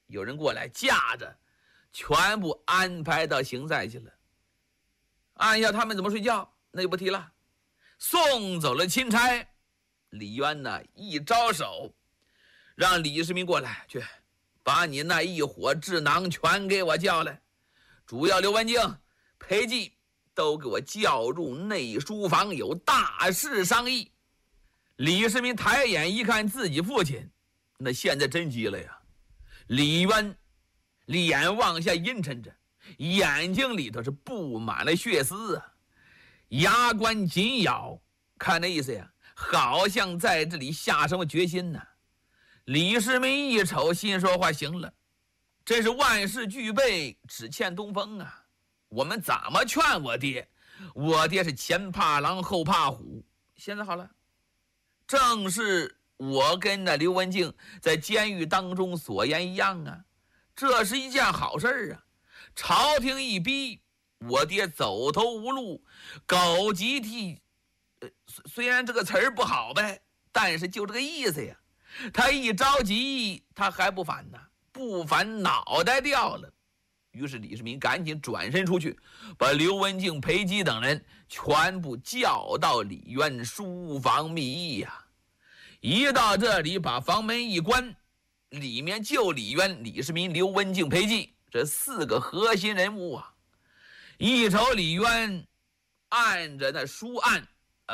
有人过来架着，全部安排到行在去了。按下他们怎么睡觉，那就不提了。送走了钦差，李渊呢一招手，让李世民过来去，把你那一伙智囊全给我叫来，主要刘文静、裴寂都给我叫入内书房，有大事商议。李世民抬眼一看自己父亲，那现在真急了呀。李渊脸往下阴沉着，眼睛里头是布满了血丝啊，牙关紧咬，看那意思呀，好像在这里下什么决心呢。李世民一瞅，心说话行了，真是万事俱备，只欠东风啊。我们怎么劝我爹？我爹是前怕狼后怕虎。现在好了，正是我跟那刘文静在监狱当中所言一样啊，这是一件好事啊。朝廷一逼，我爹走投无路，狗急啼，虽然这个词儿不好呗，但是就这个意思呀。他一着急，他还不反呢，不反脑袋掉了。于是李世民赶紧转身出去，把刘文静、裴寂等人全部叫到李渊书房密议呀。一到这里，把房门一关，里面就李渊、李世民、刘文静、裴寂这4个核心人物啊。一瞅李渊按着那书案，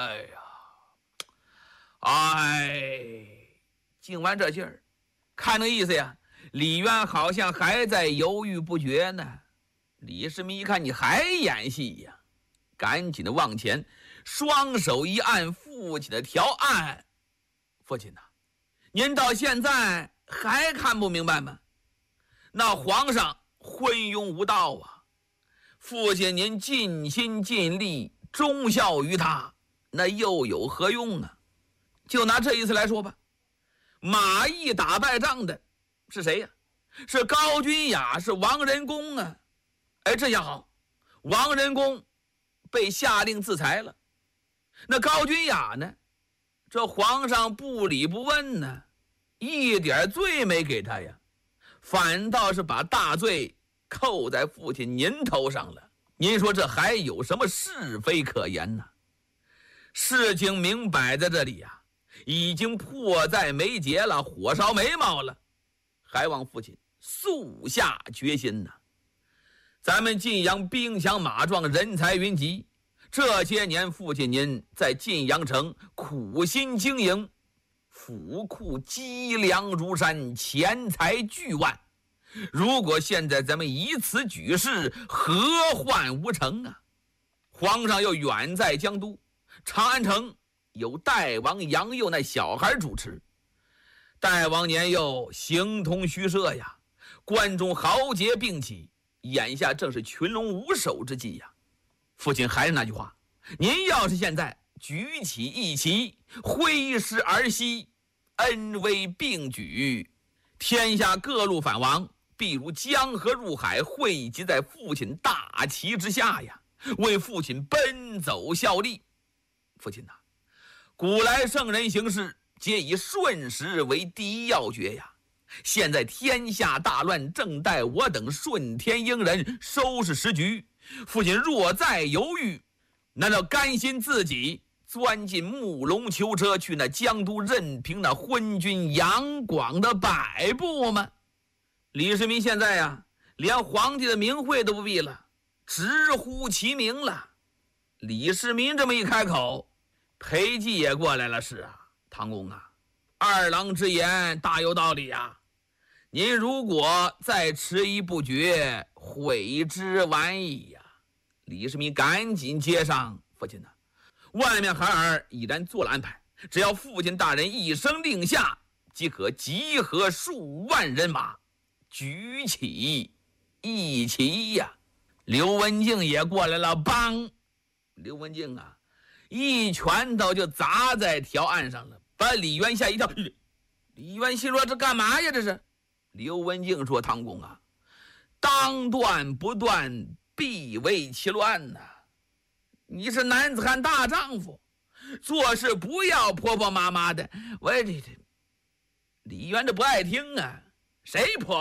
净完这劲儿，看那意思呀，李渊好像还在犹豫不决呢。李世民一看你还演戏呀，赶紧的往前，双手一按父亲的条案。父亲呐，您到现在还看不明白吗？那皇上昏庸无道啊，父亲您尽心尽力忠孝于他，那又有何用呢？就拿这一次来说吧，马邑打败仗的是谁呀？是高君雅，是王仁恭啊。这下好，王仁恭被下令自裁了，那高君雅呢，这皇上不理不问呢，一点罪没给他呀，反倒是把大罪扣在父亲您头上了。您说这还有什么是非可言呢？事情明摆在这里呀，已经迫在眉睫了，火烧眉毛了，还望父亲速下决心呢。咱们晋阳兵强马壮，人才云集，这些年父亲您在晋阳城苦心经营，府库积粮如山，钱财巨万，如果现在咱们以此举事，何患无成啊？皇上又远在江都，长安城有代王杨佑那小孩主持，代王年幼，形同虚设呀，关中豪杰并起，眼下正是群龙无首之际呀。父亲还是那句话，您要是现在举起一旗，挥师而西，恩威并举，天下各路反王必如江河入海，汇集在父亲大旗之下呀，为父亲奔走效力。父亲呐，古来圣人行事皆以顺时为第一要诀呀，现在天下大乱，正待我等顺天应人收拾时局。父亲若再犹豫，难道甘心自己钻进木龙囚车，去那江都任凭那昏君杨广的摆布吗？李世民现在呀，连皇帝的名讳都不必了，直呼其名了。李世民这么一开口，裴寂也过来了。是啊，唐公啊，二郎之言大有道理啊，您如果再迟疑不决，悔之晚矣呀。李世民赶紧接上，父亲呐，外面孩儿已然做了安排，只要父亲大人一声令下，即可集合数万人马，举起一旗呀。刘文静也过来了，梆！刘文静啊，一拳头就砸在条案上了，把李渊吓一跳。李渊心说这干嘛呀这是？刘文静说，唐公啊，当断不断，必为其乱呐。你是男子汉大丈夫，做事不要婆婆妈妈的。李渊这不爱听啊，谁婆